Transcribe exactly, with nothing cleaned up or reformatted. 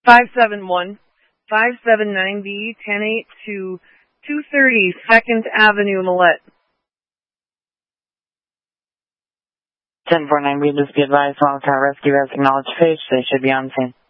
five seven one, five seven nine B, ten eight to two thirty second Avenue, Millette. ten four nine B, just be advised, one car rescue has acknowledged page. They should be on scene.